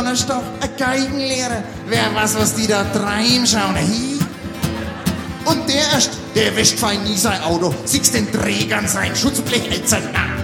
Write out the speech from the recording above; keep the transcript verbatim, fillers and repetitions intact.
Donnerstag ein Geigenlehrer. Wer weiß, was die da reinschauen. Hi. Und der erst, der wäscht fein nie sein Auto, siehst den Trägern sein Schutzblech, Alter, na.